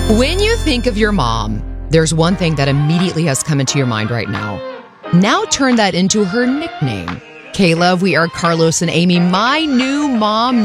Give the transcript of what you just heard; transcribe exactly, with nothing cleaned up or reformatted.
When you think of your mom, there's one thing that immediately has come into your mind right now. Now turn that into her nickname. K-Love, we are Carlos and Amy, my new mom